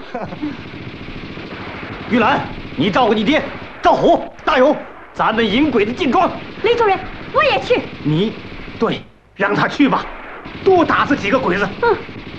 玉兰，你照顾你爹。赵虎、大勇，咱们引鬼子进庄。 雷主任，我也去。 你，对，让他去吧，多打死几个鬼子。 嗯。